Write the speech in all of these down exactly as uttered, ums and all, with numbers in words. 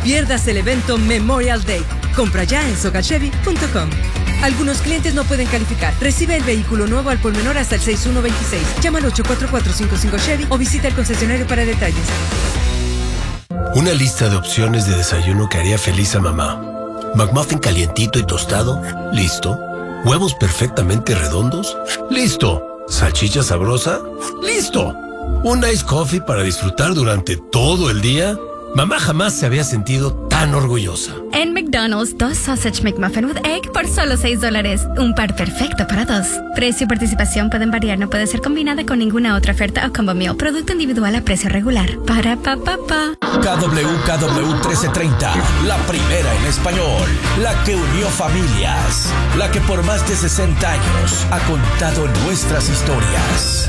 pierdas el evento Memorial Day. Compra ya en soga chevy punto com. Algunos clientes no pueden calificar. Recibe el vehículo nuevo al por menor hasta el seis uno veintiséis. Llama al ocho cuatro cuatro cinco cinco Chevy o visita el concesionario para detalles. Una lista de opciones de desayuno que haría feliz a mamá. McMuffin calientito y tostado. Listo. Huevos perfectamente redondos. Listo. Salchicha sabrosa. Listo. Un ice coffee para disfrutar durante todo el día. Mamá jamás se había sentido tan orgullosa. En McDonald's, dos Sausage McMuffin with Egg por solo seis dólares. Un par perfecto para dos. Precio y participación pueden variar, no puede ser combinada con ninguna otra oferta o combo meal. Producto individual a precio regular. Para pa pa pa. K W K W trece treinta, la primera en español. La que unió familias. La que por más de sesenta años ha contado nuestras historias.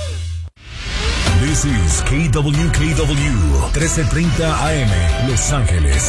This is K W K W trece treinta A M, Los Ángeles.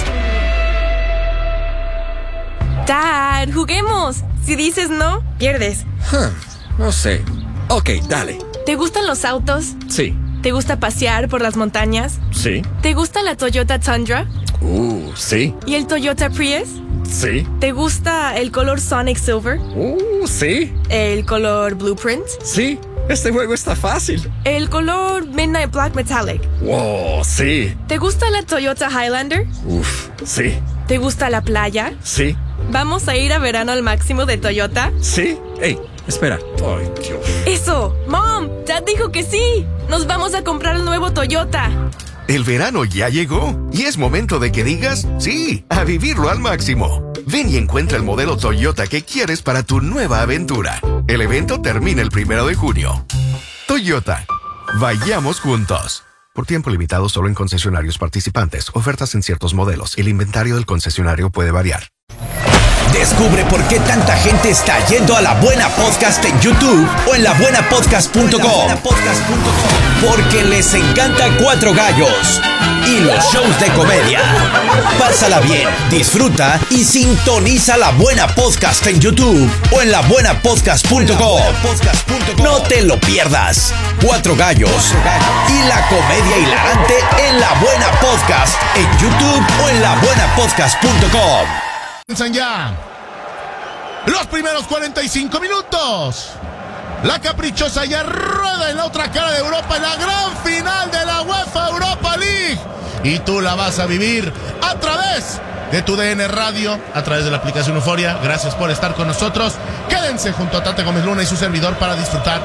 Dad, juguemos. Si dices no, pierdes. Huh, no sé. Ok, dale. ¿Te gustan los autos? Sí. ¿Te gusta pasear por las montañas? Sí. ¿Te gusta la Toyota Tundra? Uh, sí. ¿Y el Toyota Prius? Sí. ¿Te gusta el color Sonic Silver? Uh, sí. ¿El color Blueprint? Sí. Este juego está fácil. ¿El color Midnight Black Metallic? Wow, sí. ¿Te gusta la Toyota Highlander? Uf, sí. ¿Te gusta la playa? Sí. ¿Vamos a ir a verano al máximo de Toyota? Sí. Ey, espera. Ay, Dios. ¡Eso! ¡Mom! ¡Dad dijo que sí! ¡Nos vamos a comprar el nuevo Toyota! El verano ya llegó y es momento de que digas sí, a vivirlo al máximo. Ven y encuentra el modelo Toyota que quieres para tu nueva aventura. El evento termina el primero de junio. Toyota. Vayamos juntos. Por tiempo limitado solo en concesionarios participantes. Ofertas en ciertos modelos. El inventario del concesionario puede variar. Descubre por qué tanta gente está yendo a La Buena Podcast en YouTube o en la buena podcast punto com. Porque les encanta Cuatro Gallos y los shows de comedia. Pásala bien, disfruta y sintoniza La Buena Podcast en YouTube o en la buena podcast punto com. No te lo pierdas. Cuatro Gallos y la comedia hilarante en La Buena Podcast en YouTube o en la buena podcast punto com. Comienzan ya los primeros cuarenta y cinco minutos. La caprichosa ya rueda en la otra cara de Europa en la gran final de la UEFA Europa League. Y tú la vas a vivir a través de tu D N Radio, a través de la aplicación Euforia. Gracias por estar con nosotros. Quédense junto a Tate Gómez Luna y su servidor para disfrutar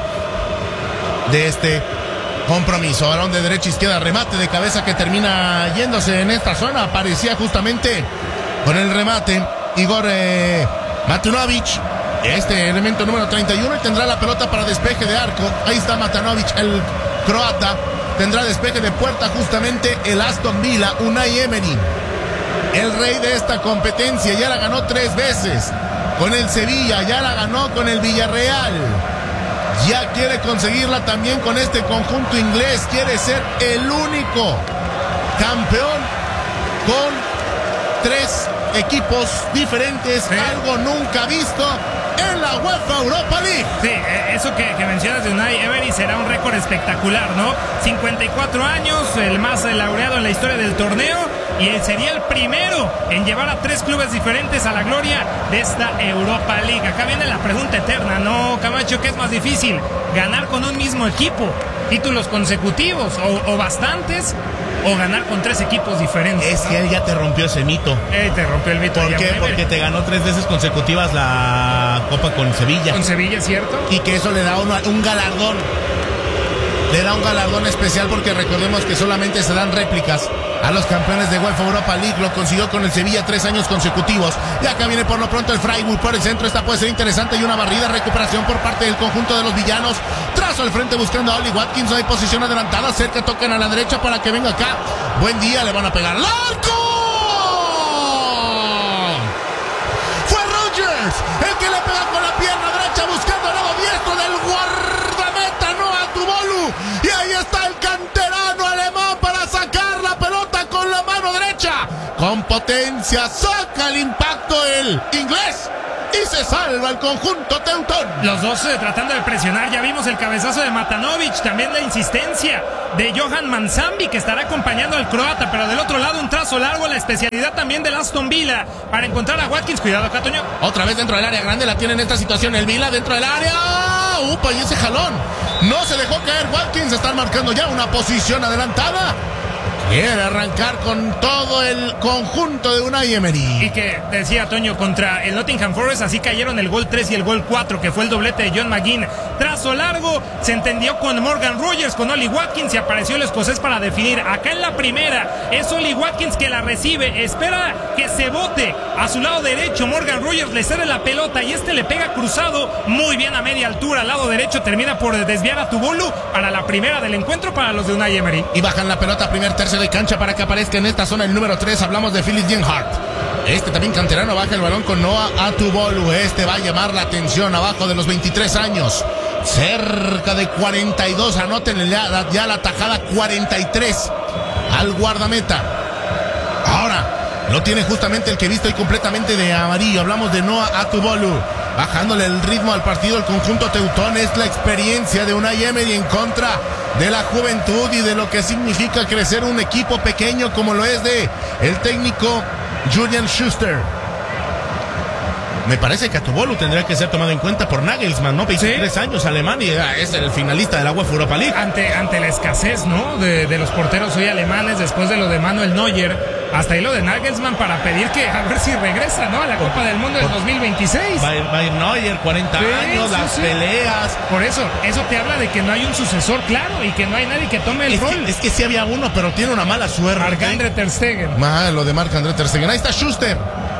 de este compromiso. Balón de derecha a izquierda, remate de cabeza que termina yéndose en esta zona. Aparecía justamente con el remate Igor eh, Matanovic, este elemento número treinta y uno, y tendrá la pelota para despeje de arco. Ahí está Matanovic, el croata. Tendrá despeje de puerta justamente el Aston Villa, Unai Emery, el rey de esta competencia. Ya la ganó tres veces con el Sevilla, ya la ganó con el Villarreal, ya quiere conseguirla también con este conjunto inglés. Quiere ser el único campeón con tres equipos diferentes, sí. Algo nunca visto en la UEFA Europa League. Sí, eso que, que mencionas de Unai Emery será un récord espectacular, ¿no? cincuenta y cuatro años, el más laureado en la historia del torneo, y él sería el primero en llevar a tres clubes diferentes a la gloria de esta Europa League. Acá viene la pregunta eterna, ¿no, Camacho? ¿Qué es más difícil? ¿Ganar con un mismo equipo títulos consecutivos o, o bastantes, o ganar con tres equipos diferentes? Es que él ya te rompió ese mito. Eh, te rompió el mito. ¿Por qué? Porque te ganó tres veces consecutivas la Copa con Sevilla. Con Sevilla, ¿cierto? Y que eso le da una, un galardón. Le da un galardón especial, porque recordemos que solamente se dan réplicas a los campeones de UEFA Europa League. Lo consiguió con el Sevilla tres años consecutivos. Y acá viene por lo pronto el Freiburg por el centro. Esta puede ser interesante, y una barrida, recuperación por parte del conjunto de los villanos. Trazo al frente buscando a Oli Watkins. Hay posición adelantada, cerca, tocan a la derecha para que venga acá. Buen día, le van a pegar al arco. Fue Rodgers el que le pega con la pierna derecha buscando el lado diestro del guardameta Noah Tubolu. Y ahí está el canterano alemán para sacar la pelota con la mano derecha. con potencia, saca el impacto el inglés y se salva el conjunto teutón. Los dos eh, tratando de presionar. Ya vimos el cabezazo de Matanovic, también la insistencia de Johan Mansambi, que estará acompañando al croata, pero del otro lado un trazo largo, la especialidad también del Aston Villa para encontrar a Watkins. Cuidado acá, Toño. Otra vez dentro del área grande la tiene en esta situación el Villa dentro del área. Upa, y ese jalón no se dejó caer. Watkins están marcando ya una posición adelantada. Quiere arrancar con todo el conjunto de Unai Emery. Y que decía Toño, contra el Nottingham Forest así cayeron el gol tres y el gol cuatro, que fue el doblete de John McGinn. Trazo largo, se entendió con Morgan Rogers, con Oli Watkins, y apareció el escocés para definir. Acá en la primera es Oli Watkins que la recibe, espera que se bote a su lado derecho. Morgan Rogers le cede la pelota y este le pega cruzado muy bien a media altura al lado derecho, termina por desviar a Tubolu para la primera del encuentro para los de Unai Emery. Y bajan la pelota primer tercio de cancha para que aparezca en esta zona el número tres. Hablamos de Philip Dienhart. Este también canterano baja el balón con Noah Atubolu. Este va a llamar la atención abajo de los veintitrés años. Cerca de cuarenta y dos. Anoten ya, ya la tajada cuarenta y tres al guardameta. Ahora lo tiene justamente el que visto y completamente de amarillo. Hablamos de Noah Atubolu. Bajándole el ritmo al partido el conjunto teutón. Es la experiencia de Unai Emery en contra de la juventud y de lo que significa crecer un equipo pequeño como lo es de el técnico Julian Schuster. Me parece que Atubolu tendría que ser tomado en cuenta por Nagelsmann, ¿no? veintitrés ¿Sí? años, Alemania, es el finalista de la UEFA Europa League. Ante, ante la escasez, ¿no? De, de los porteros hoy alemanes, después de lo de Manuel Neuer, hasta ahí lo de Nagelsmann para pedir que a ver si regresa, ¿no? A la Copa del Mundo del dos mil veintiséis. Va a ir, va a ir Neuer, cuarenta sí, años, sí, las sí. peleas. Por eso, eso te habla de que no hay un sucesor claro y que no hay nadie que tome el es rol. Que, es que sí había uno, pero tiene una mala suerte. Marc-André Ter Stegen. Ah, lo de Marc-André Ter Stegen. Ahí está Schuster.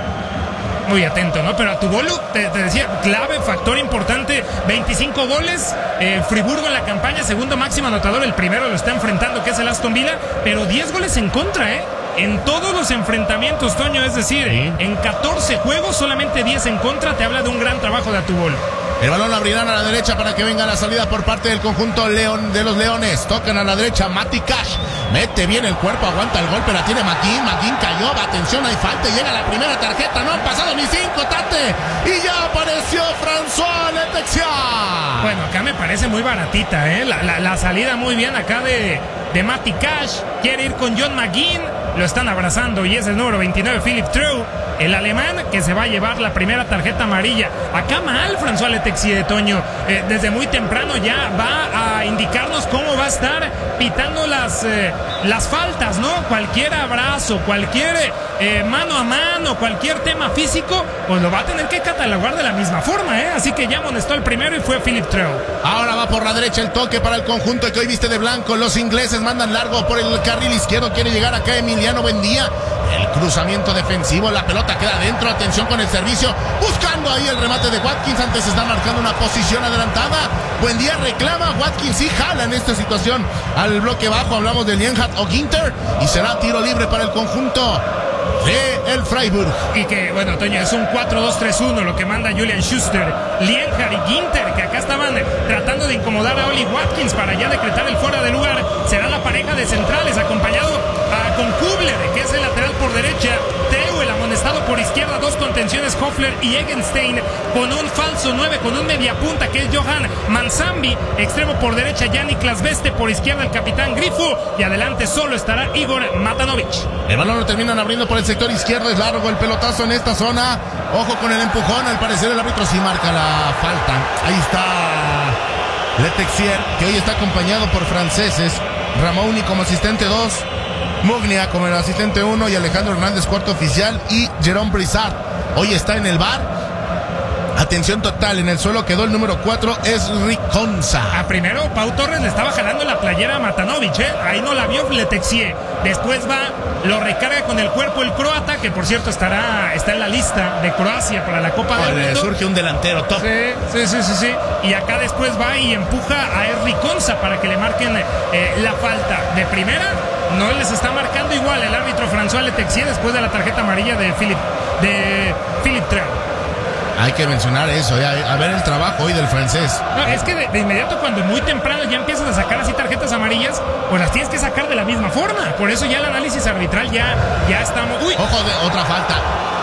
Muy atento, ¿no? Pero Atubolu, te, te decía, clave, factor importante, veinticinco goles, eh, Friburgo en la campaña, segundo máximo anotador, el primero lo está enfrentando, que es el Aston Villa, pero diez goles en contra, ¿eh? En todos los enfrentamientos, Toño, es decir, ¿sí? En catorce juegos, solamente diez en contra, te habla de un gran trabajo de Atubolu. El balón lo abrirán a la derecha para que venga la salida por parte del conjunto León de los Leones. Tocan a la derecha, Mati Cash. Mete bien el cuerpo, aguanta el golpe, la tiene McGinn. McGinn cayó, va, atención, hay falta. Llega la primera tarjeta, no han pasado ni cinco, Tate. Y ya apareció François Letexia. Bueno, acá me parece muy baratita, ¿eh? La, la, la salida muy bien acá de, de Mati Cash. Quiere ir con John McGinn. Lo están abrazando y es el número veintinueve, Philip Treu, el alemán, que se va a llevar la primera tarjeta amarilla. Acá mal François Letexia de Toño, eh, desde muy temprano ya va a indicarnos cómo va a estar pitando las, eh, las faltas, ¿no? Cualquier abrazo, cualquier eh, mano a mano, cualquier tema físico, pues lo va a tener que catalogar de la misma forma, ¿eh? Así que ya amonestó el primero y fue Philip Treu. Ahora va por la derecha el toque para el conjunto que hoy viste de blanco. Los ingleses mandan largo por el carril izquierdo, quiere llegar acá Emiliano Buendía. El cruzamiento defensivo, la pelota queda adentro, atención con el servicio, buscando ahí el remate de Watkins, antes está marcando una posición adelantada. Buendía reclama, Watkins sí jala en esta situación al bloque bajo. Hablamos de Lienhardt o Ginter y será tiro libre para el conjunto de el Freiburg. Y que, bueno, Toño, es un cuatro dos tres uno lo que manda Julian Schuster. Lienhardt y Ginter, que acá estaban tratando de incomodar a Oli Watkins para ya decretar el fuera de lugar. Será la pareja de centrales, acompañado a, con Kubler, que es el lateral por derecha. Teu, el amonestado por izquierda, dos contenciones, Hoffler y Egenstein, con un falso nueve, con un mediapunta, que es Johan Mansambi. Extremo por derecha, Yannick Lasveste, por izquierda el capitán Grifo, y adelante solo estará Igor Matanovic. El balón lo terminan abriendo por el sector izquierdo, es largo el pelotazo en esta zona. Ojo con el empujón, al parecer el árbitro sí marca la falta. Ahí está Letexia, que hoy está acompañado por franceses. Ramouni como asistente dos, Mugnia como el asistente uno y Alejandro Hernández cuarto oficial y Jerome Brizard hoy está en el bar. Atención total, en el suelo quedó el número cuatro, es Riconza. A primero Pau Torres le estaba jalando la playera a Matanovic, ¿eh? Ahí no la vio Letexia. Después va, lo recarga con el cuerpo el croata, que por cierto estará está en la lista de Croacia para la Copa del Mundo. Surge un delantero top. Sí, sí, sí, sí, sí. Y acá después va y empuja a Riconza para que le marquen eh, la falta. De primera no les está marcando igual el árbitro François Letexia después de la tarjeta amarilla de Philip de Philip Treu. Hay que mencionar eso, ya, a ver el trabajo hoy del francés. No, es que de, de inmediato cuando muy temprano ya empiezas a sacar así tarjetas amarillas, pues las tienes que sacar de la misma forma. Por eso ya el análisis arbitral ya, ya estamos... ¡Uy! Ojo, de otra falta.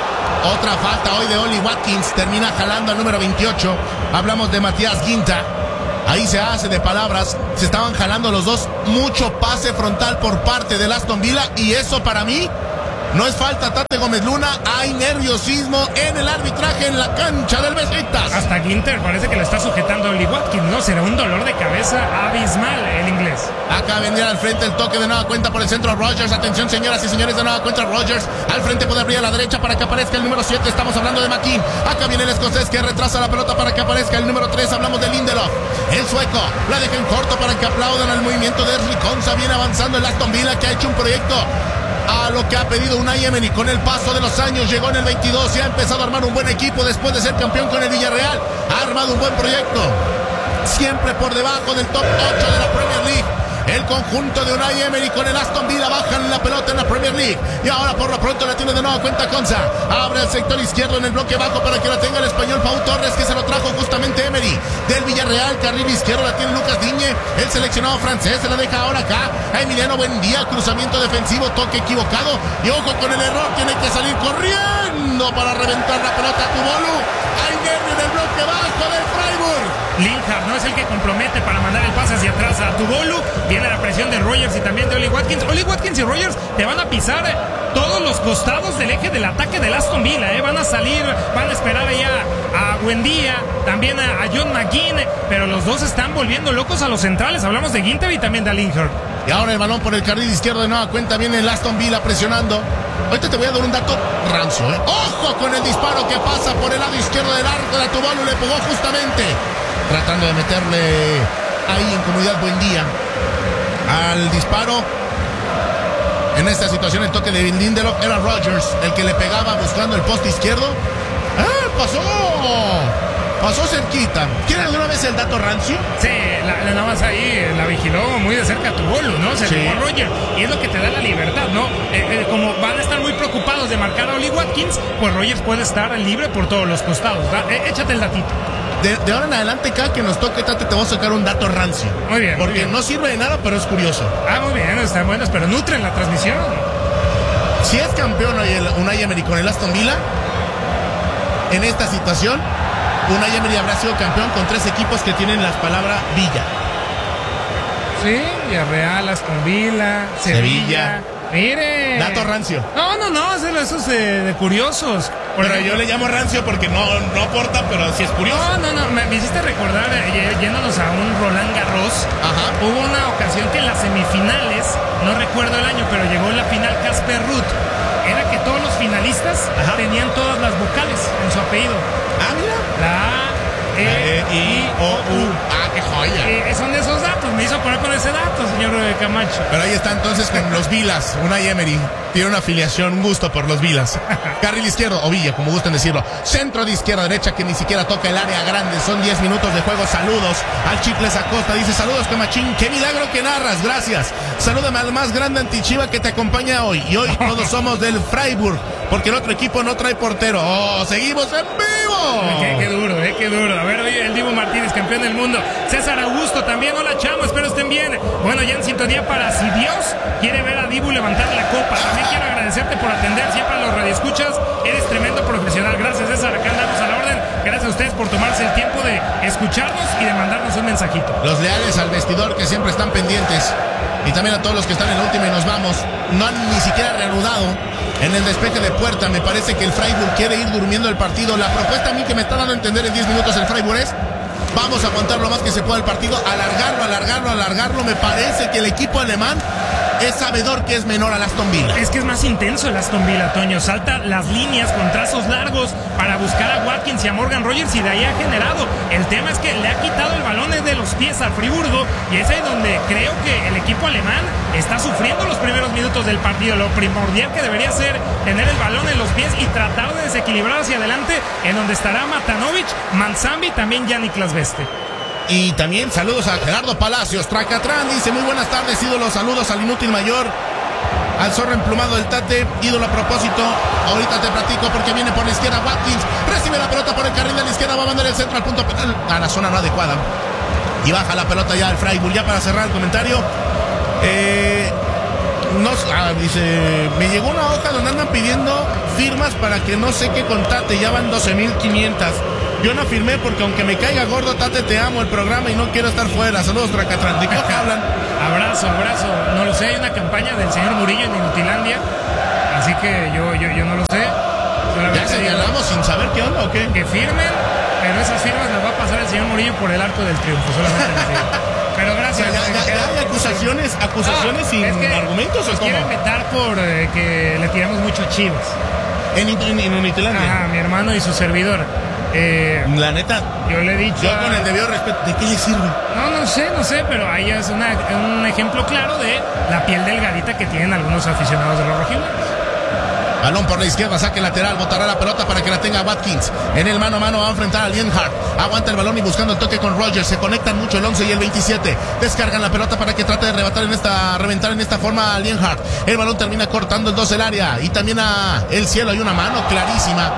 Otra falta hoy de Oli Watkins. Termina jalando al número veintiocho. Hablamos de Matías Ginta. Ahí se hace de palabras. Se estaban jalando los dos. Mucho pase frontal por parte del Aston Villa. Y eso para mí no es falta. Tate Gómez Luna. Hay nerviosismo en el arbitraje en la cancha del Besiktas. Hasta Ginter parece que lo está sujetando a Oli Watkins, ¿no? Será un dolor de cabeza abismal el inglés. Acá vendría al frente el toque de nueva cuenta por el centro a Rogers. Atención, señoras y señores, de nueva cuenta Rogers. Al frente puede abrir a la derecha para que aparezca el número siete. Estamos hablando de McKean. Acá viene el escocés que retrasa la pelota para que aparezca el número tres. Hablamos de Lindelof. El sueco la deja en corto para que aplaudan al movimiento de Erling Konsa. Viene avanzando el Aston Villa, que ha hecho un proyecto a lo que ha pedido Unai Emery. Con el paso de los años llegó en el veintidós y ha empezado a armar un buen equipo después de ser campeón con el Villarreal. Ha armado un buen proyecto, siempre por debajo del top ocho de la Premier League. El conjunto de Unai Emery con el Aston Villa bajan la pelota en la Premier League. Y ahora por lo pronto la tiene de nueva cuenta Konsa. Abre el sector izquierdo en el bloque bajo para que la tenga el español Pau Torres, que se lo trajo justamente Emery. Del Villarreal, carril izquierdo la tiene Lucas Digne. El seleccionado francés se la deja ahora acá a Emiliano Buendía. Cruzamiento defensivo, toque equivocado. Y ojo con el error, tiene que salir corriendo para reventar la pelota a Tubolu. Hay nervio en el bloque bajo del Freiburg. Linhart no es el que compromete para mandar el pase hacia atrás a Tubolu. Viene la presión de Rogers y también de Oli Watkins. Oli Watkins y Rogers te van a pisar eh, todos los costados del eje del ataque del Aston Villa. Eh. Van a salir, van a esperar allá a Buendía, también a, a John McGinn. Pero los dos están volviendo locos a los centrales. Hablamos de Ginter y también de Linhart. Y ahora el balón por el carril izquierdo de nueva cuenta. Viene el Aston Villa presionando. Ahorita te voy a dar un dato rancio. ¿eh? Ojo con el disparo que pasa por el lado izquierdo del arco de Tubolu. Le pegó justamente, tratando de meterle ahí en comunidad Buendía al disparo. En esta situación el toque de Lindelof era Rogers el que le pegaba buscando el poste izquierdo. ¡Ah, pasó! Pasó cerquita. ¿Quieren alguna vez el dato rancio? Sí, la, la, nada más ahí la vigiló muy de cerca a Tubolu, ¿no? Se sí. Pegó a Roger. Y es lo que te da la libertad, ¿no? Eh, eh, como van a estar muy preocupados de marcar a Oli Watkins, pues Rogers puede estar libre por todos los costados. Eh, échate el datito. De, de ahora en adelante, cada que nos toque, Tate, te voy a sacar un dato rancio. Muy bien. Porque muy bien. no sirve de nada, pero es curioso. Ah, muy bien, están buenos, pero nutren la transmisión. Si es campeón Unai Emery con el Aston Villa, en esta situación, Unai Emery habrá sido campeón con tres equipos que tienen la palabra Villa. Sí, Villarreal, Aston Villa, Sevilla. Sevilla. Mire. Dato rancio. No, no, no, eso, eso es de, de curiosos. Por pero ejemplo, yo le llamo rancio porque no, no aporta, pero sí es curioso. No, no, no, me, me hiciste recordar, eh, yéndonos a un Roland Garros. Ajá. Hubo una ocasión que en las semifinales, no recuerdo el año, pero llegó en la final Casper Ruud. Era que todos los finalistas Ajá. tenían todas las vocales en su apellido. Ah, mira. La A, E, I, O, U. Ah, qué joya. Eh, son de esos datos, me hizo poner con ese dato, señor Camacho. Pero ahí está entonces con los Vilas. Unai Emery tiene una afiliación, un gusto por los Vilas. Carril izquierdo, o Villa, como gusten decirlo. Centro de izquierda a derecha, que ni siquiera toca el área grande. Son diez minutos de juego. Saludos al Chicles Acosta. Dice, saludos, Camachín. Qué milagro que narras, gracias. Salúdame al más grande antichiva que te acompaña hoy. Y hoy todos somos del Freiburg, porque el otro equipo no trae portero. ¡Oh, seguimos en vivo! Qué, qué duro, eh, qué duro. A ver, oye, el Dibu Martínez, campeón del mundo. César Augusto también. Hola, chamo, espero estén bien. Bueno, ya en sintonía para si Dios quiere ver a Dibu levantar la copa. También quiero agradecerte por atender siempre a los radioescuchas. Eres tremendo profesional. Gracias, César. Acá andamos a la orden. Gracias a ustedes por tomarse el tiempo de escucharnos y de mandarnos un mensajito. Los leales al vestidor que siempre están pendientes. Y también a todos los que están en la última y nos vamos. No han ni siquiera reanudado en el despeje de puerta. Me parece que el Freiburg quiere ir durmiendo el partido. La propuesta a mí que me está dando a entender en diez minutos el Freiburg es: vamos a aguantar lo más que se pueda el partido, alargarlo, alargarlo, alargarlo. Me parece que el equipo alemán es sabedor que es menor al Aston Villa. Es que es más intenso el Aston Villa, Toño. Salta las líneas con trazos largos para buscar a Watkins y a Morgan Rogers, y de ahí ha generado. El tema es que le ha quitado el balón de los pies al Friburgo, y es ahí donde creo que el equipo alemán está sufriendo los primeros minutos del partido. Lo primordial que debería ser tener el balón en los pies y tratar de desequilibrar hacia adelante, en donde estará Matanovic, Manzambi, también Yannick Lasveste. Y también saludos a Gerardo Palacios. Tracatrán dice, muy buenas tardes, ídolos, saludos al inútil mayor. al zorro emplumado del Tate, ídolo a propósito. Ahorita te platico porque viene por la izquierda Watkins, recibe la pelota por el carril de la izquierda, va a mandar el centro al punto penal, a la zona no adecuada. Y baja la pelota ya el Freiburg. Ya para cerrar el comentario, eh, no, ah, dice, me llegó una hoja donde andan pidiendo firmas para que no sé qué con Tate, ya van doce mil quinientas. Yo no firmé porque aunque me caiga gordo, Tate, te amo el programa y no quiero estar fuera. Saludos, Tracatrán. ¿De qué hablan? Abrazo, abrazo. No lo sé, hay una campaña del señor Murillo en Inutilandia, así que yo, yo, yo no lo sé. Solamente ¿Ya señalamos sin saber qué onda o qué? Que firmen, pero esas firmas las va a pasar el señor Murillo por el arco del triunfo, solamente les digo. Pero gracias. O sea, ya, ya, ya hay acusaciones, acusaciones ah, sin es que nos argumentos o cómo. Quieren vetar por eh, que le tiramos mucho a Chivas. En, en, en Unitilandia. Ajá, mi hermano y su servidor. Eh, la neta, yo le he dicho. Yo con el debido respeto, ¿de qué le sirve? No, no sé, no sé, pero ahí es una, un ejemplo claro de la piel delgadita que tienen algunos aficionados de los rojiblancos. Balón por la izquierda, saque lateral, botará la pelota para que la tenga Watkins. En el mano a mano va a enfrentar a Lienhardt. Aguanta el balón y buscando el toque con Rogers. Se conectan mucho el once y el veintisiete. Descargan la pelota para que trate de rebatar en esta, reventar en esta forma a Lienhardt. El balón termina cortando el dos del área. Y también a el cielo hay una mano clarísima.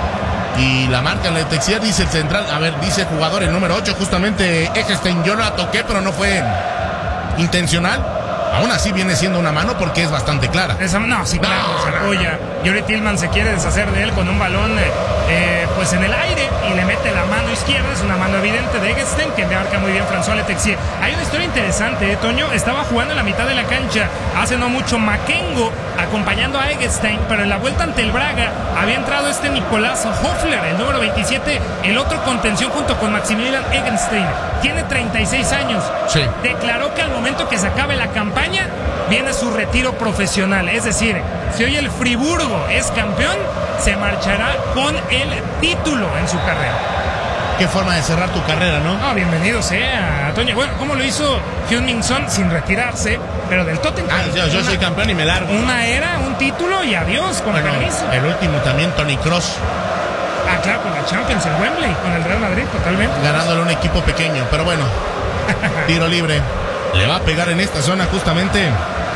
Y la marca en la Texier, dice el central. A ver, dice jugador el número ocho, justamente Eggestein. Yo la toqué, pero no fue intencional. Aún así viene siendo una mano porque es bastante clara. Esa, no, sí, claro, no, se apoya. Yuri Tillman se quiere deshacer de él con un balón eh, eh, pues en el aire y le mete la mano izquierda. Es una mano evidente de Eggestein que marca muy bien François Letexier. Hay una historia interesante, ¿eh, Toño? Estaba jugando en la mitad de la cancha hace no mucho Makengo acompañando a Eggestein, pero en la vuelta ante el Braga había entrado este Nicolás Hoffler, el número veintisiete, el otro contención junto con Maximilian Eggestein. Tiene treinta y seis años. Sí. Declaró que al momento que se acabe la campaña viene su retiro profesional. Es decir, si hoy el Friburgo es campeón, se marchará con el título en su carrera. Qué forma de cerrar tu carrera, ¿no? Ah, bienvenido sea, Toño. Bueno, ¿cómo lo hizo Heung-min Son sin retirarse, pero del Tottenham? Ah, yo, yo una, soy campeón y me largo. Una era, un título y adiós, con bueno, permiso. El último también, Toni Kroos. Ah, claro, con la Champions en Wembley, con el Real Madrid, totalmente. Ganándole a un equipo pequeño, pero bueno. Tiro libre. Le va a pegar en esta zona justamente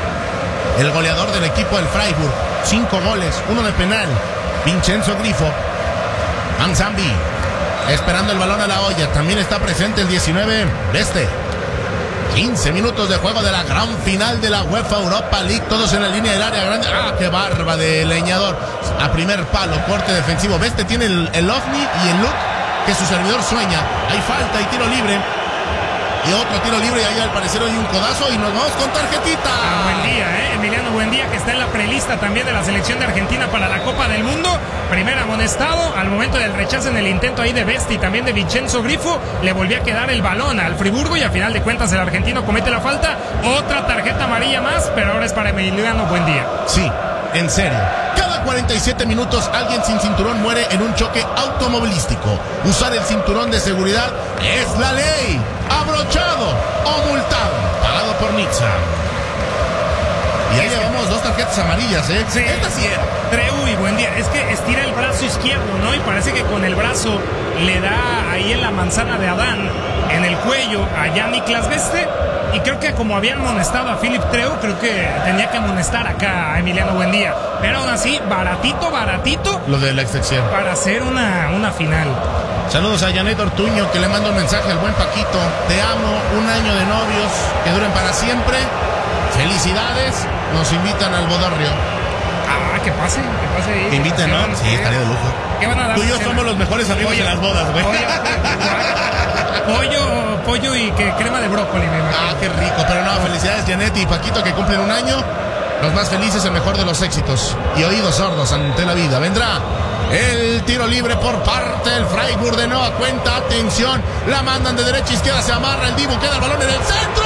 el goleador del equipo del Freiburg. Cinco goles, uno de penal. Vincenzo Grifo. Manzambi. Esperando el balón a la olla. También está presente el diecinueve. Beste. quince minutos de juego de la gran final de la UEFA Europa League. Todos en la línea del área grande. ¡Ah, qué barba de Leñador! A primer palo, corte defensivo. Beste tiene el, el ovni y el look que su servidor sueña. Hay falta y tiro libre. Y otro tiro libre y ahí al parecer hay un codazo y nos vamos con tarjetita. Ah, buen día, ¿eh? Emiliano Buendía, que está en la prelista también de la selección de Argentina para la Copa del Mundo. Primer amonestado al momento del rechazo en el intento ahí de Besti y también de Vincenzo Grifo. Le volvió a quedar el balón al Friburgo y a final de cuentas el argentino comete la falta. Otra tarjeta amarilla más, pero ahora es para Emiliano Buendía. Sí, en serio. Cada cuarenta y siete minutos alguien sin cinturón muere en un choque automovilístico. Usar el cinturón de seguridad es la ley. Abrochado o multado. Pagado por Nixa. Y ahí llevamos dos tarjetas amarillas, ¿eh? Sí. Esta sí era. Treu y Buendía. Es que estira el brazo izquierdo, ¿no? Y parece que con el brazo le da ahí en la manzana de Adán, en el cuello, a Jan Niklas Beste. Y creo que como habían amonestado a Philip Treu, creo que tenía que amonestar acá a Emiliano Buendía. Pero aún así, baratito, baratito. Lo de la excepción. Para hacer una, una final. Saludos a Janet Ortuño, que le manda un mensaje al buen Paquito. Te amo, un año de novios que duren para siempre. Felicidades, nos invitan al Bodorrio. Ah, que pase, que pase ahí. Que inviten, ¿no? Sí, sí, estaría de lujo. ¿Qué van a dar? Tú y yo somos los mejores amigos de las bodas, güey. Pollo, pollo y que crema de brócoli, me imagino. Ah, qué rico. Pero no, felicidades Janet y Paquito que cumplen un año. Los más felices, el mejor de los éxitos. Y oídos sordos ante la vida. Vendrá el tiro libre por parte del Freiburg de nueva cuenta. Atención, la mandan de derecha a izquierda, se amarra el Dibu, queda el balón en el centro.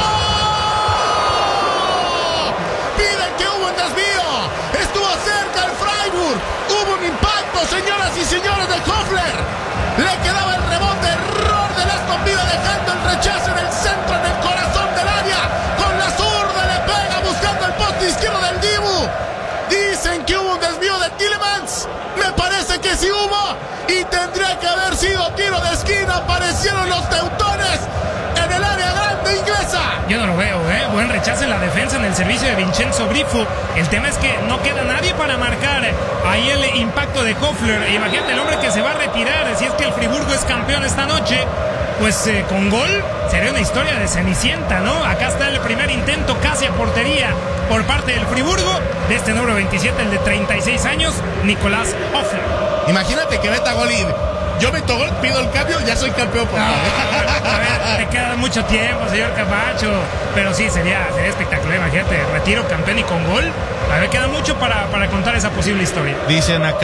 Piden que hubo un desvío. Estuvo cerca el Freiburg. Hubo un impacto, señoras y señores, de Hoffler. Le quedaba el rebote, error de Aston Villa, dejando el rechazo en el centro, en el corazón del área. Con la zurda le pega buscando el poste izquierdo del Dibu. Dicen que hubo un desvío de Tielemans. Me parece que sí hubo. Y tendría que haber sido tiro de esquina. Aparecieron los teutones en el área grande inglesa. Yo no lo veo, ¿eh? Buen rechazo en la defensa en el servicio de Vincenzo Grifo. El tema es que no queda nadie para marcar ahí el impacto de Kofler. Imagínate el hombre que se va a retirar. Si es que el Friburgo es campeón esta noche, pues eh, con gol sería una historia de Cenicienta, ¿no? Acá está el primer intento casi a portería por parte del Friburgo, de este número veintisiete, el de treinta y seis años, Nicolás Kofler. Imagínate que meta gol y yo meto gol, pido el cambio, ya soy campeón. Por no, a ver, te queda mucho tiempo, señor Camacho, pero sí, sería, sería espectacular. Imagínate, retiro, campeón y con gol. A ver, queda mucho para, para contar esa posible historia. Dicen acá